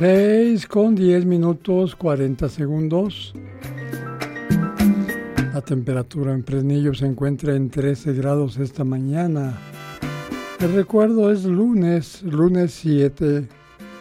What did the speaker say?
6:10, 40 segundos. La temperatura en Fresnillo se encuentra en 13 grados esta mañana. El recuerdo es lunes 7